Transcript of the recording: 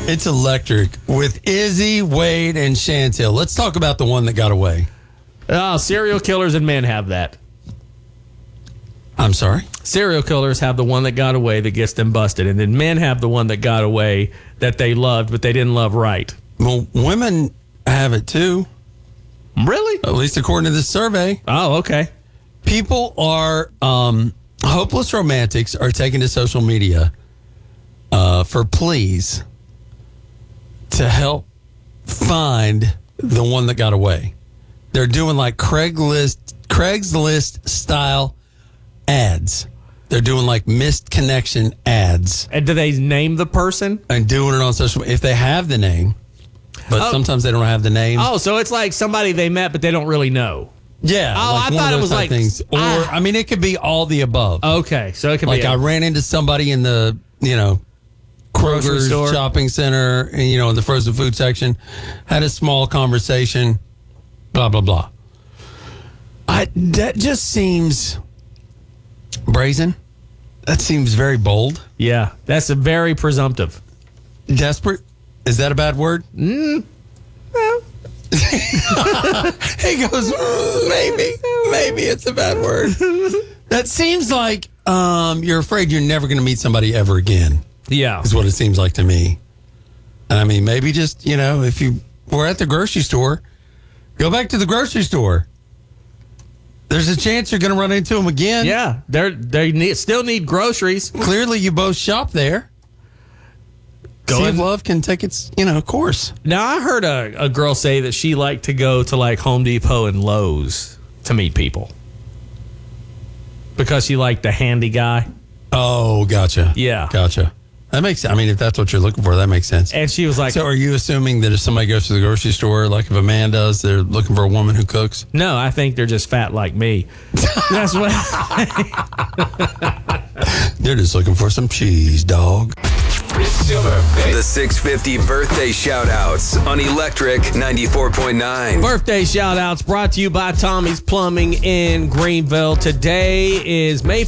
It's electric with Izzy, Wade, and Chantel. Let's talk about the one that got away. Oh, serial killers and men have that. I'm sorry? Serial killers have the one that got away that gets them busted, and then men have the one that got away that they loved, but they didn't love right. Well, women have it too. Really? At least according to this survey. Oh, okay. People are, hopeless romantics are taking to social media for pleas to help find the one that got away. They're doing like Craigslist style ads. They're doing like missed connection ads. And do they name the person? And doing it on social media if they have the name. But sometimes they don't have the name. Oh, so it's like somebody they met, but they don't really know. Yeah. Oh, like I thought it was like things. Or I mean, it could be all the above. Okay, so it could Like be I ran into somebody in the, Grocery Kroger's store. shopping center, and, in the frozen food section, had a small conversation, blah, blah, blah. That just seems brazen. That seems very bold. Yeah, that's a very presumptive. Desperate? Is that a bad word? He goes, maybe it's a bad word. That seems like you're afraid you're never going to meet somebody ever again. Yeah. Is what it seems like to me. I mean, maybe just, if you were at the grocery store, go back to the grocery store. There's a chance you're going to run into them again. Yeah, still need groceries. Clearly, you both shop there. See if love can take its, course. Now, I heard a girl say that she liked to go to like Home Depot and Lowe's to meet people because she liked the handy guy. Oh, gotcha. Yeah. Gotcha. That makes sense. I mean, if that's what you're looking for, that makes sense. And she was like... So are you assuming that if somebody goes to the grocery store, like if a man does, they're looking for a woman who cooks? No, I think they're just fat like me. That's what... They're just looking for some cheese, dog. It's your birthday. The 650 birthday shout-outs on Electric 94.9. Birthday shout-outs brought to you by Tommy's Plumbing in Greenville. Today is May